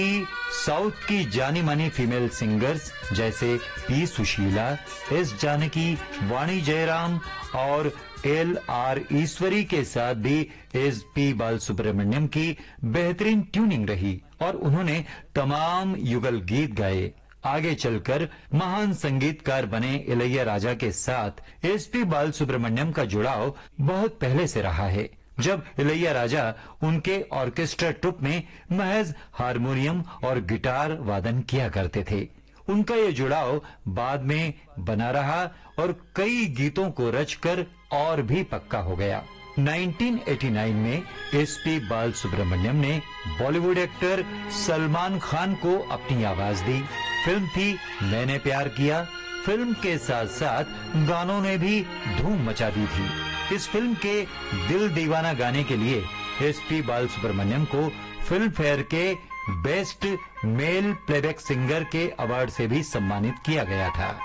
South की जानी मानी फीमेल सिंगर्स जैसे पी सुशीला, एस जानकी, वाणी जयराम और LR ईश्वरी के साथ भी SP बालसुब्रमण्यम की बेहतरीन ट्यूनिंग रही और उन्होंने तमाम युगल गीत गाए। आगे चलकर महान संगीतकार बने इलैयाराजा के साथ SP बालसुब्रमण्यम का जुड़ाव बहुत पहले से रहा है, जब इलैयाराजा उनके ऑर्केस्ट्रा ट्रुप में महज हारमोनियम और गिटार वादन किया करते थे। उनका ये जुड़ाव बाद में बना रहा और कई गीतों को रचकर और भी पक्का हो गया। 1989 में SP बालसुब्रमण्यम ने बॉलीवुड एक्टर सलमान खान को अपनी आवाज दी। फिल्म थी मैंने प्यार किया। फिल्म के साथ साथ गानों ने भी धूम मचा दी थी। इस फिल्म के दिल दीवाना गाने के लिए SP बालसुब्रमण्यम को फिल्म फेयर के बेस्ट मेल प्लेबैक सिंगर के अवार्ड से भी सम्मानित किया गया था।